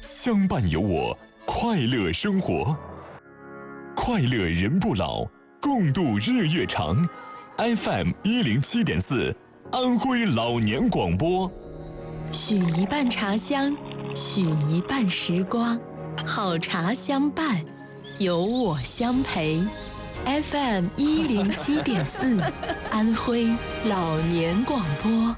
相伴有我，快乐生活。快乐人不老，共度日月长。FM107.4，安徽老年广播。 许一半茶香，许一半时光，好茶相伴，有我相陪。FM107.4，安徽老年广播。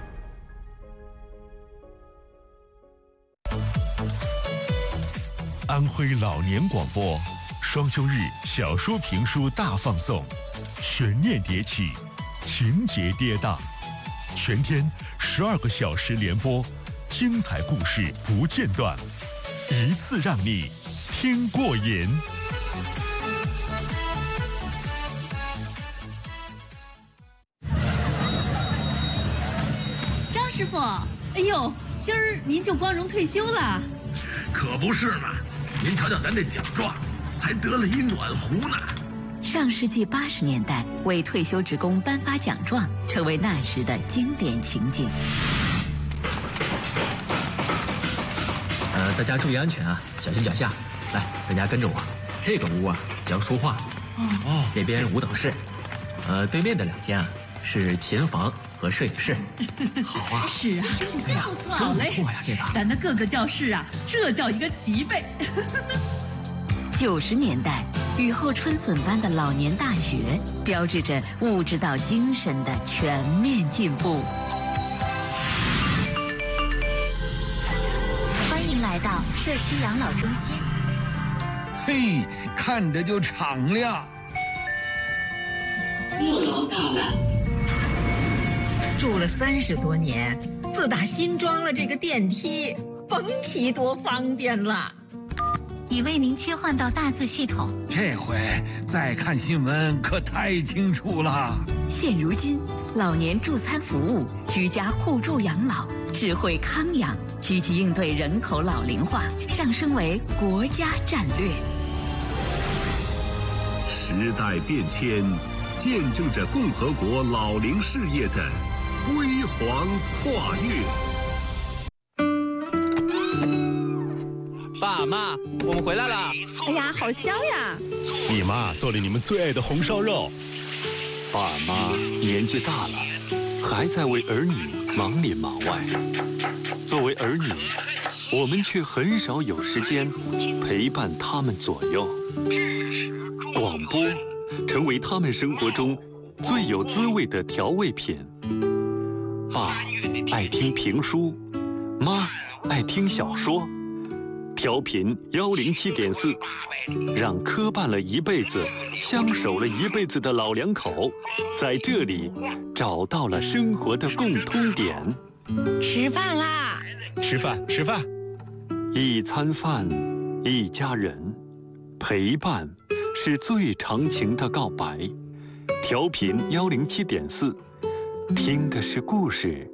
安徽老年广播双休日小说评书大放送，悬念迭起，情节跌宕，全天12个小时连播，精彩故事不间断，一次让你听过瘾。 张师傅，哎呦，今儿您就光荣退休了？ 可不是嘛！您瞧瞧咱这奖状，还得了一暖壶呢。 上世纪80年代，为退休职工颁发奖状，成为那时的经典情景。 大家注意安全啊，小心脚下。来，大家跟着我。这个屋啊叫书画，那边舞蹈室，对面的2间啊是琴房和摄影室。好啊， 是啊，真不错嘞！ 不错呀，这个咱的各个教室啊，这叫一个齐备。 90年代，雨后春笋般的老年大学，标志着物质到精神的全面进步。 欢迎来到社区养老中心。 嘿，看着就敞亮。 又老大了。 住了30多年，自打新装了这个电梯，甭提多方便了。 已为您切换到大字系统， 这回再看新闻可太清楚了。 现如今，老年助餐服务、居家互助养老、智慧康养，积极应对人口老龄化，上升为国家战略。 时代变迁，见证着共和国老龄事业的辉煌跨越。 爸妈，我们回来了！ 哎呀，好香呀！ 你妈做了你们最爱的红烧肉。 爸妈年纪大了，还在为儿女忙里忙外。作为儿女，我们却很少有时间陪伴他们左右。广播成为他们生活中最有滋味的调味品。爸爱听评书，妈爱听小说。调频107.4，让磕绊了一辈子、相守了一辈子的老两口，在这里找到了生活的共通点。 吃饭啦！ 吃饭，吃饭。 一餐饭，一家人，陪伴是最长情的告白。调频107.4，听的是故事，